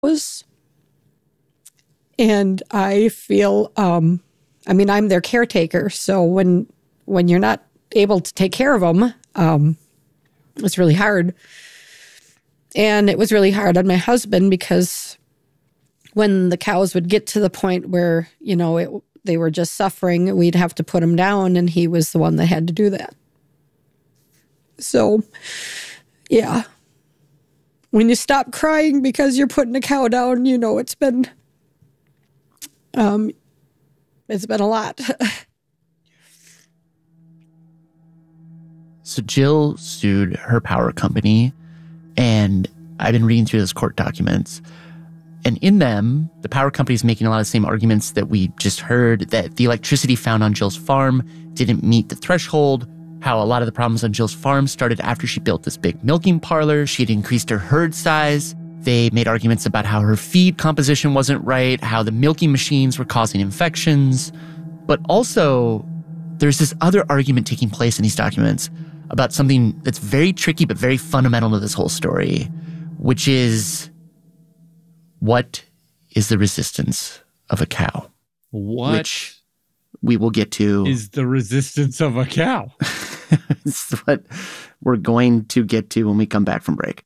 cows. And I feel, I'm their caretaker. So when you're not able to take care of them, it's really hard. And it was really hard on my husband because when the cows would get to the point where, they were just suffering, we'd have to put them down, and he was the one that had to do that. So, yeah. When you stop crying because you're putting a cow down, it's been a lot. So Jill sued her power company, and I've been reading through those court documents. And in them, the power company is making a lot of the same arguments that we just heard, that the electricity found on Jill's farm didn't meet the threshold, how a lot of the problems on Jill's farm started after she built this big milking parlor. She had increased her herd size. They made arguments about how her feed composition wasn't right, how the milking machines were causing infections. But also, there's this other argument taking place in these documents about something that's very tricky but very fundamental to this whole story, which is, what is the resistance of a cow? What? Which we will get to. Is the resistance of a cow? It's what we're going to get to when we come back from break.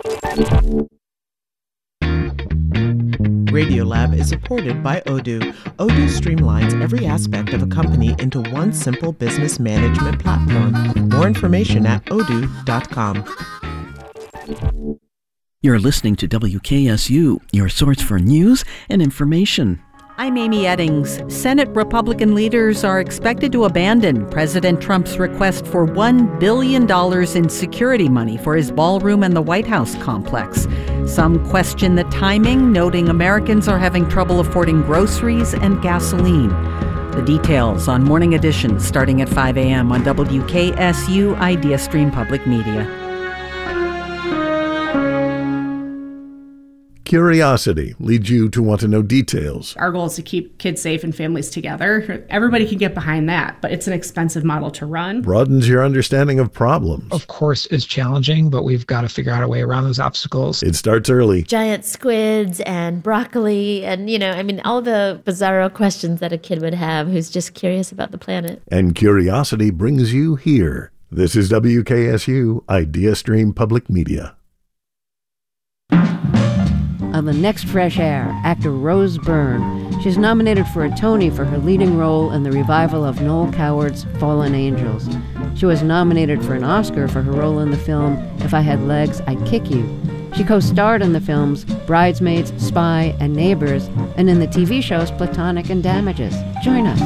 Radiolab is supported by Odoo. Odoo streamlines every aspect of a company into one simple business management platform. More information at odoo.com. You're listening to WKSU, your source for news and information. I'm Amy Eddings. Senate Republican leaders are expected to abandon President Trump's request for $1 billion in security money for his ballroom and the White House complex. Some question the timing, noting Americans are having trouble affording groceries and gasoline. The details on Morning Edition starting at 5 a.m. on WKSU Idea Stream Public Media. Curiosity leads you to want to know details. Our goal is to keep kids safe and families together. Everybody can get behind that, but it's an expensive model to run. Broadens your understanding of problems. Of course, it's challenging, but we've got to figure out a way around those obstacles. It starts early. Giant squids and broccoli and, all the bizarro questions that a kid would have who's just curious about the planet. And curiosity brings you here. This is WKSU Idea Stream Public Media. On the next Fresh Air, actor Rose Byrne. She's nominated for a Tony for her leading role in the revival of Noel Coward's Fallen Angels. She was nominated for an Oscar for her role in the film If I Had Legs, I'd Kick You. She co-starred in the films Bridesmaids, Spy, and Neighbors, and in the TV shows Platonic and Damages. Join us.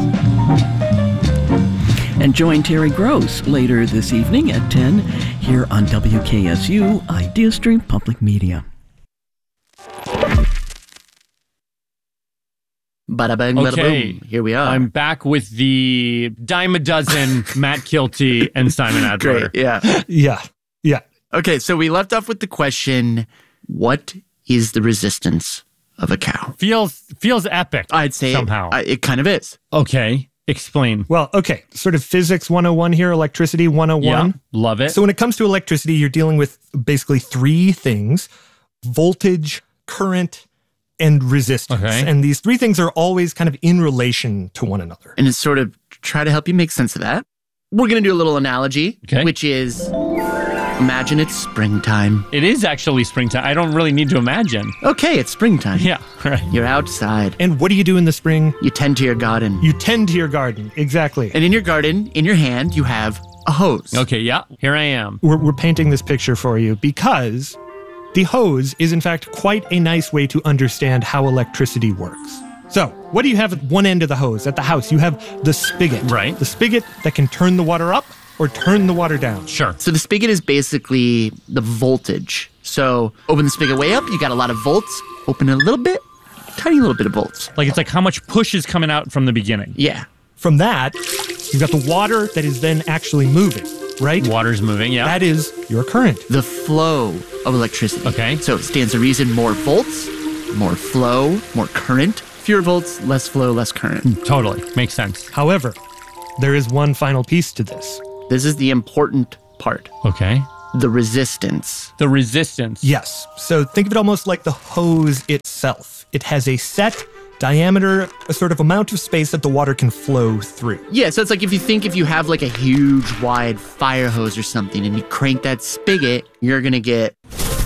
And join Terry Gross later this evening at 10 here on WKSU Idea Stream Public Media. Bada bang, bada boom. Here we are. I'm back with the dime a dozen Matt Kilty and Simon Adler. Great, yeah. Yeah. Okay, so we left off with the question, what is the resistance of a cow? Feels epic. I'd say somehow. It kind of is. Okay, explain. Well, okay, sort of physics 101 here, electricity 101. Yeah, love it. So when it comes to electricity, you're dealing with basically three things: voltage, current, and resistance. Okay. And these three things are always kind of in relation to one another. And it's sort of try to help you make sense of that. We're going to do a little analogy, which is imagine it's springtime. It is actually springtime. I don't really need to imagine. Okay, it's springtime. Yeah, right. You're outside. And what do you do in the spring? You tend to your garden. You tend to your garden, exactly. And in your garden, in your hand, you have a hose. Okay, yeah, here I am. We're painting this picture for you because the hose is, in fact, quite a nice way to understand how electricity works. So, what do you have at one end of the hose? At the house, you have the spigot. Right. The spigot that can turn the water up or turn the water down. Sure. So the spigot is basically the voltage. So open the spigot way up, you got a lot of volts. Open it a little bit, tiny little bit of volts. It's like how much push is coming out from the beginning. Yeah. From that, you've got the water that is then actually moving. Right? Water's moving, yeah. That is your current. The flow of electricity. Okay. So it stands to reason more volts, more flow, more current. Fewer volts, less flow, less current. Totally. Makes sense. However, there is one final piece to this. This is the important part. Okay. the resistance. The resistance. Yes. So think of it almost like the hose itself. It has a set diameter, a sort of amount of space that the water can flow through. Yeah, so it's like if you have like a huge, wide fire hose or something and you crank that spigot, you're going to get...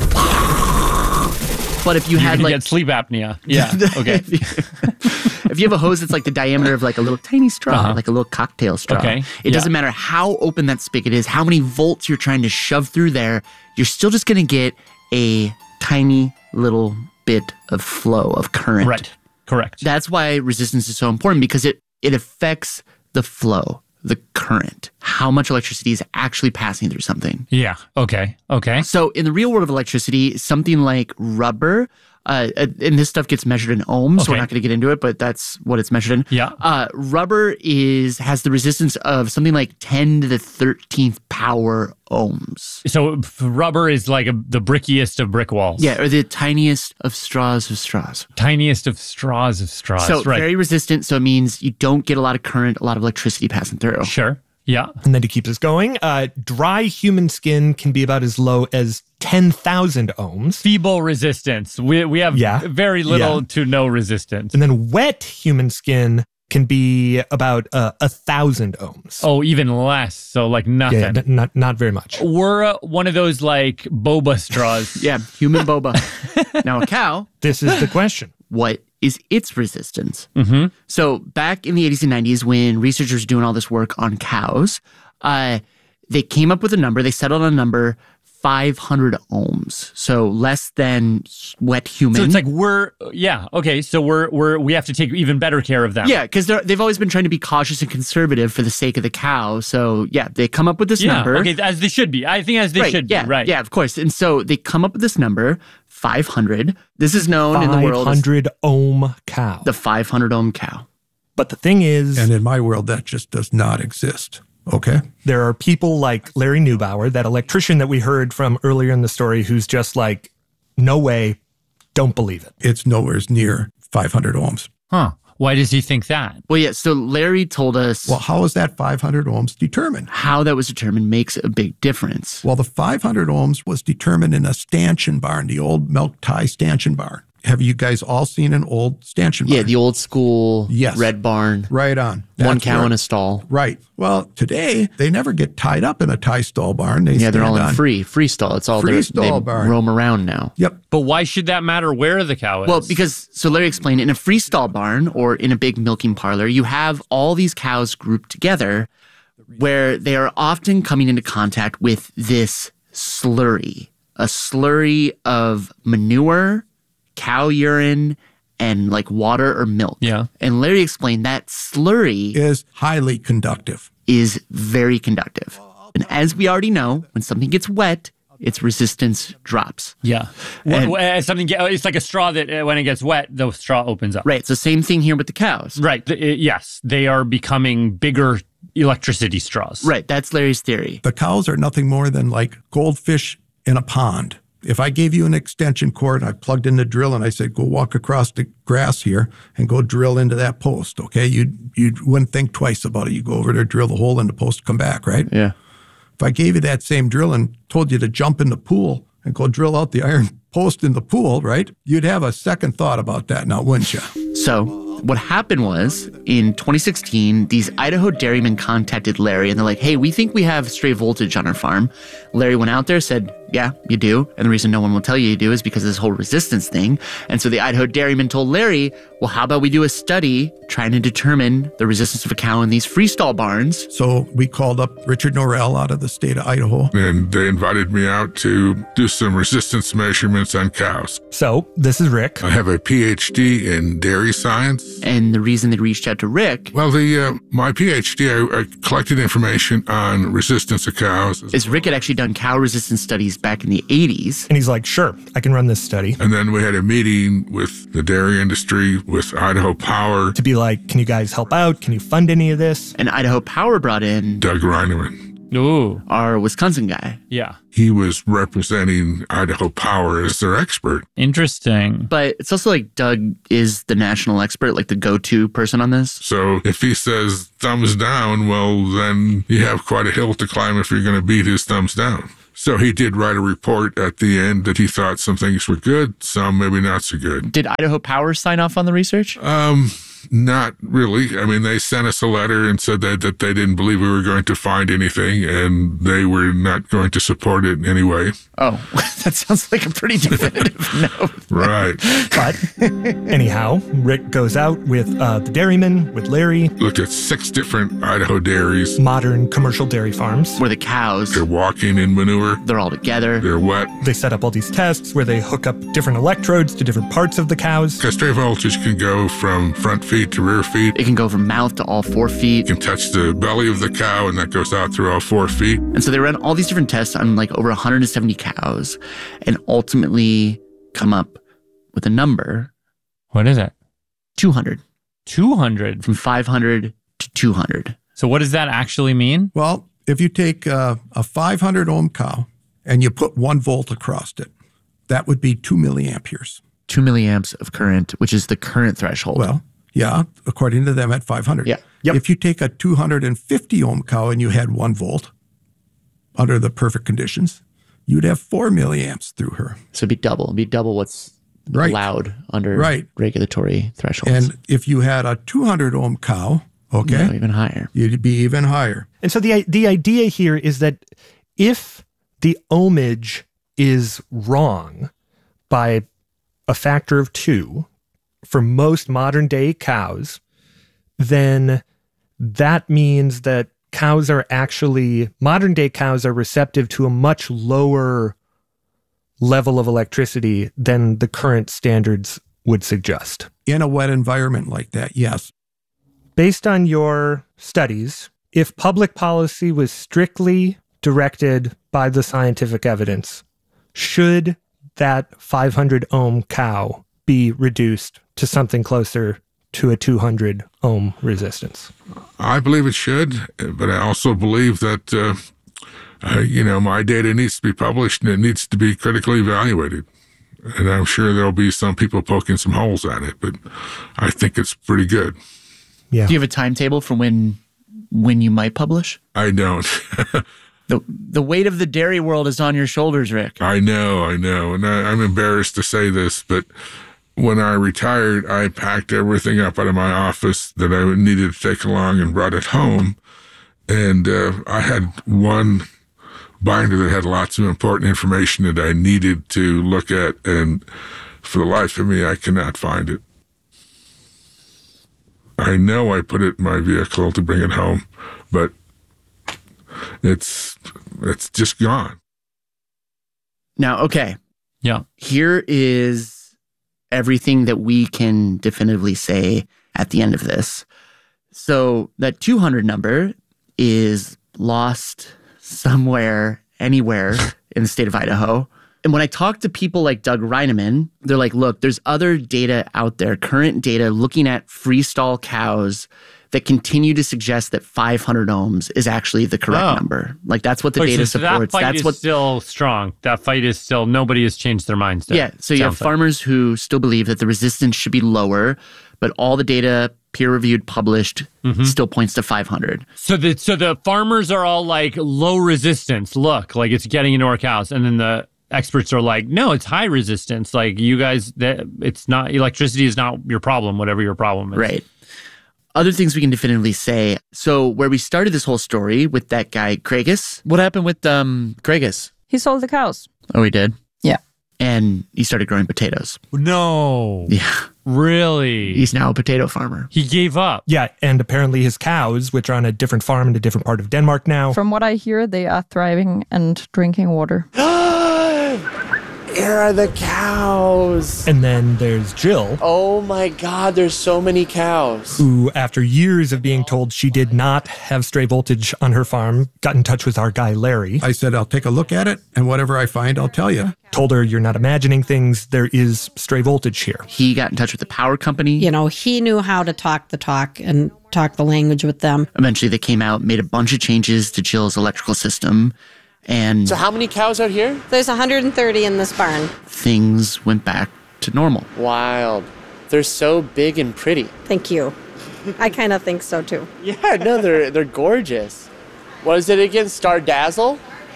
But if you had like... get sleep apnea. Yeah, okay. If you have a hose that's like the diameter of like a little tiny straw, like a little cocktail straw, it doesn't matter how open that spigot is, how many volts you're trying to shove through there, you're still just going to get a tiny little bit of flow of current. Right, correct. That's why resistance is so important, because it affects the flow, the current, how much electricity is actually passing through something. Yeah, okay. So in the real world of electricity, something like rubber, and this stuff gets measured in ohms, so we're not going to get into it, but that's what it's measured in. Yeah. Rubber has the resistance of something like 10 to the 13th power ohms. So rubber is like the brickiest of brick walls. Yeah, or the tiniest of straws of straws. Tiniest of straws of straws. So very resistant, so it means you don't get a lot of current, a lot of electricity passing through. Sure. Yeah. And then to keep us going, dry human skin can be about as low as 10,000 ohms. Feeble resistance. We have very little to no resistance. And then wet human skin can be about 1,000 ohms. Oh, even less. So like nothing. Yeah, not very much. We're one of those like boba straws. Yeah, human boba. Now a cow. This is the question. What is its resistance? Mm-hmm. So back in the 80s and 90s, when researchers were doing all this work on cows, they came up with a number. They settled on a number, 500 ohms. So less than wet human. So it's like So we have to take even better care of them. Yeah, because they've always been trying to be cautious and conservative for the sake of the cow. So yeah, they come up with this number. Okay, as they should be. I think as they should be. Right. Yeah, of course. And so they come up with this number, 500. This is known in the world as 500 ohm cow. The 500 ohm cow. But the thing is... And in my world, that just does not exist. Okay. There are people like Larry Neubauer, that electrician that we heard from earlier in the story, who's just like, no way, don't believe it. It's nowhere near 500 ohms. Huh. Why does he think that? Well, yeah, so Larry told us... Well, how is that 500 ohms determined? How that was determined makes a big difference. Well, the 500 ohms was determined in a stanchion barn, the old milk tie stanchion barn. Have you guys all seen an old stanchion barn? Yeah, the old school red barn. Right on. One cow in a stall. Right. Well, today, they never get tied up in a tie stall barn. They're all in free stall. It's all free stall barn. Roam around now. Yep. But why should that matter where the cow is? Well, because, so Larry explained, in a free stall barn or in a big milking parlor, you have all these cows grouped together where they are often coming into contact with this slurry, a slurry of manure, cow urine, and like water or milk. Yeah. And Larry explained that slurry is highly conductive. Is very conductive. And as we already know, when something gets wet, its resistance drops. Yeah. It's like a straw that when it gets wet, the straw opens up. Right. It's the same thing here with the cows. Right. Yes. They are becoming bigger electricity straws. Right. That's Larry's theory. The cows are nothing more than like goldfish in a pond. If I gave you an extension cord, I plugged in the drill and I said, go walk across the grass here and go drill into that post, okay? You wouldn't think twice about it. You go over there, drill the hole in the post, come back, right? Yeah. If I gave you that same drill and told you to jump in the pool and go drill out the iron post in the pool, right? You'd have a second thought about that now, wouldn't you? So what happened was, in 2016, these Idaho dairymen contacted Larry and they're like, hey, we think we have stray voltage on our farm. Larry went out there, said, yeah, you do. And the reason no one will tell you do is because of this whole resistance thing. And so the Idaho dairymen told Larry, well, how about we do a study trying to determine the resistance of a cow in these freestall barns? So we called up Richard Norrell out of the state of Idaho. And they invited me out to do some resistance measurements on cows. So this is Rick. I have a PhD in dairy science. And the reason they reached out to Rick... Well, my PhD, I collected information on resistance of cows. Is Rick had actually done cow resistance studies back in the 80s. And he's like, sure, I can run this study. And then we had a meeting with the dairy industry, with Idaho Power. To be like, can you guys help out? Can you fund any of this? And Idaho Power brought in... Doug Reineman. Ooh. Our Wisconsin guy. Yeah. He was representing Idaho Power as their expert. Interesting. But it's also like Doug is the national expert, like the go-to person on this. So if he says thumbs down, well, then you have quite a hill to climb if you're going to beat his thumbs down. So he did write a report at the end that he thought some things were good, some maybe not so good. Did Idaho Power sign off on the research? Not really. I mean, they sent us a letter and said that they didn't believe we were going to find anything, and they were not going to support it in any way. Oh, that sounds like a pretty definitive no. Right. But anyhow, Rick goes out with the dairyman, with Larry. Looked at 6 different Idaho dairies. Modern commercial dairy farms. Where the cows. They're walking in manure. They're all together. They're wet. They set up all these tests where they hook up different electrodes to different parts of the cows. Stray voltage can go from front feet to rear feet. It can go from mouth to all 4 feet. You can touch the belly of the cow, and that goes out through all 4 feet. And so they ran all these different tests on like over 170 cows and ultimately come up with a number. What is it? 200. 200? From 500 to 200. So what does that actually mean? Well, if you take a 500 ohm cow and you put 1 volt across it, that would be 2 milliamperes. 2 milliamps of current, which is the current threshold. Well, yeah, according to them at 500. Yeah. Yep. If you take a 250 ohm cow and you had 1 volt under the perfect conditions, you'd have 4 milliamps through her. So it'd be double what's allowed under regulatory thresholds. And if you had a 200 ohm cow, okay, even higher. You'd be even higher. And so the idea here is that if the ohmage is wrong by a factor of 2 for most modern day cows, then that means that modern day cows are receptive to a much lower level of electricity than the current standards would suggest. In a wet environment like that, yes. Based on your studies, if public policy was strictly directed by the scientific evidence, should that 500 ohm cow be reduced to something closer to a 200 ohm resistance? I believe it should, but I also believe that, my data needs to be published and it needs to be critically evaluated. And I'm sure there'll be some people poking some holes at it, but I think it's pretty good. Yeah. Do you have a timetable for when you might publish? I don't. The weight of the dairy world is on your shoulders, Rick. I know. And I'm embarrassed to say this, but when I retired, I packed everything up out of my office that I needed to take along and brought it home. And I had one binder that had lots of important information that I needed to look at. And for the life of me, I cannot find it. I know I put it in my vehicle to bring it home, but it's just gone. Now, okay. Yeah. Here is everything that we can definitively say at the end of this. So that 200 number is lost somewhere, anywhere in the state of Idaho. And when I talk to people like Doug Reineman, they're like, look, there's other data out there, current data looking at freestall cows that continue to suggest that 500 ohms is actually the correct number. Like that's what the data supports. That fight is still strong. That fight is still, nobody has changed their minds there. Yeah, so you have farmers who still believe that the resistance should be lower, but all the data, peer-reviewed, published, still points to 500. So the farmers are all like low resistance. Look, like it's getting into our cows. And then the experts are like, no, it's high resistance. Like you guys, it's not, electricity is not your problem, whatever your problem is. Right. Other things we can definitively say. So where we started this whole story with that guy, Craigus. What happened with Craigus? He sold the cows. Oh, he did? Yeah. And he started growing potatoes. No. Yeah. Really? He's now a potato farmer. He gave up. Yeah, and apparently his cows, which are on a different farm in a different part of Denmark now. From what I hear, they are thriving and drinking water. Here are the cows. And then there's Jill. Oh my God, there's so many cows. Who, after years of being told she did not have stray voltage on her farm, got in touch with our guy, Larry. I said, I'll take a look at it, and whatever I find, I'll tell you. Told her, you're not imagining things. There is stray voltage here. He got in touch with the power company. You know, he knew how to talk the talk and talk the language with them. Eventually, they came out, made a bunch of changes to Jill's electrical system. And so how many cows out here? There's 130 in this barn. Things went back to normal. Wild. They're so big and pretty. Thank you. I kind of think so too. Yeah, no, they're gorgeous. What is it again? Star Dazzle?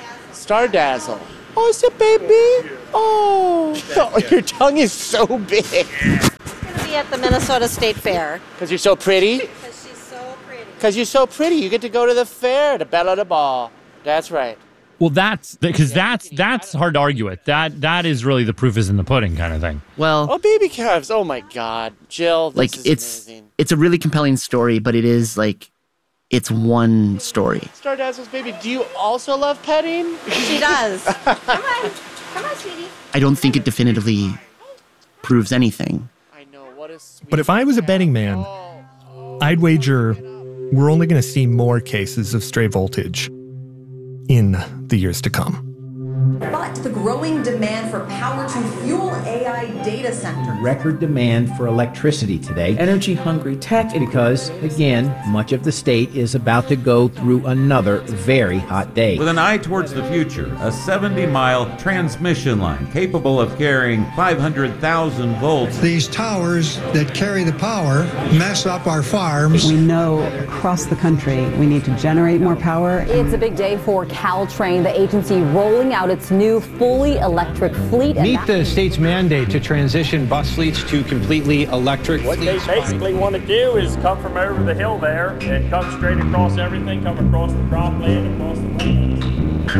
Star Dazzle. Oh, it's a baby. Oh, your tongue is so big. It's going to be at the Minnesota State Fair. Because you're so pretty? Because she's so pretty. Because you're so pretty. You get to go to the fair to bet on a ball. That's right. Well, that's hard to argue with. That is really the proof is in the pudding kind of thing. Well, oh, baby calves. Oh my God, Jill. This is amazing. It's a really compelling story, but it is like it's one story. Star Dazzle's baby. Do you also love petting? She does. Come on, sweetie. I don't think it definitively proves anything. I know, what a sweet. But if I was a betting man, I'd wager we're only going to see more cases of stray voltage in the years to come. But the growing demand for power to fuel AI data centers. Record demand for electricity today. Energy-hungry tech because, again, much of the state is about to go through another very hot day. With an eye towards the future, a 70-mile transmission line capable of carrying 500,000 volts. These towers that carry the power mess up our farms. We know across the country we need to generate more power. It's a big day for Caltrain, the agency rolling out its new fully electric fleet. Meet the state's mandate to transition bus fleets to completely electric What they basically want to do is come from over the hill there and come straight across everything, come across the cropland, across the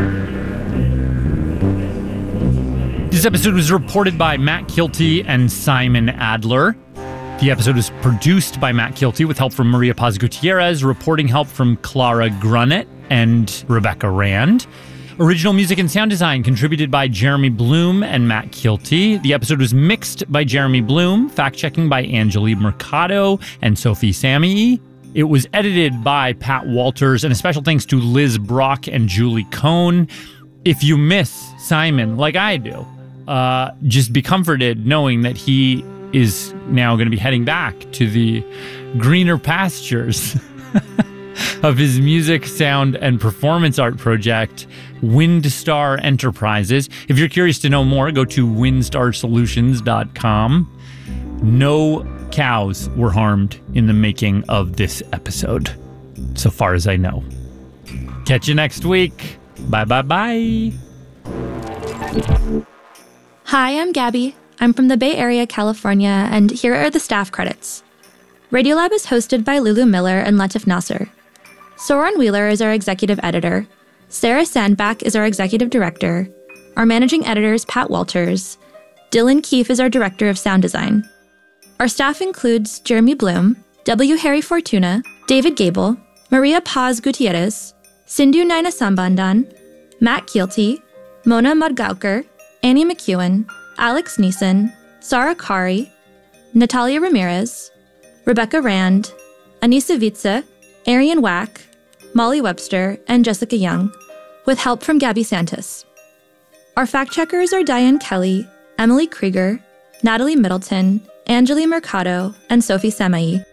wetlands. This episode was reported by Matt Kilty and Simon Adler. The episode was produced by Matt Kilty with help from Maria Paz Gutierrez, reporting help from Clara Grunnett and Rebecca Rand. Original music and sound design contributed by Jeremy Bloom and Matt Kilty. The episode was mixed by Jeremy Bloom, fact-checking by Angeli Mercado and Sophie Samii. It was edited by Pat Walters, and a special thanks to Liz Brock and Julie Cohn. If you miss Simon, like I do, just be comforted knowing that he is now going to be heading back to the greener pastures of his music, sound, and performance art project, Windstar Enterprises. If you're curious to know more, go to windstarsolutions.com. No cows were harmed in the making of this episode, so far as I know. Catch you next week. Bye. Hi, I'm Gabby. I'm from the Bay Area, California, and here are the staff credits. Radiolab is hosted by Lulu Miller and Latif Nasser. Soren Wheeler is our executive editor. Sarah Sandbach is our executive director. Our managing editor is Pat Walters. Dylan Keefe is our director of sound design. Our staff includes Jeremy Bloom, W. Harry Fortuna, David Gable, Maria Paz Gutierrez, Sindhu Naina Sambandan, Matt Kilty, Mona Mudgaukar, Annie McEwen, Alex Neeson, Sarah Kari, Natalia Ramirez, Rebecca Rand, Anissa Vitze, Arian Wack, Molly Webster, and Jessica Young, with help from Gabby Santis. Our fact-checkers are Diane Kelly, Emily Krieger, Natalie Middleton, Angeli Mercado, and Sophie Samai.